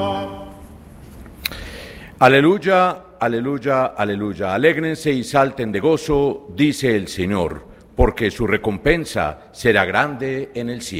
Aleluya, aleluya, aleluya. Alégrense y salten de gozo, dice el Señor, porque su recompensa será grande en el cielo.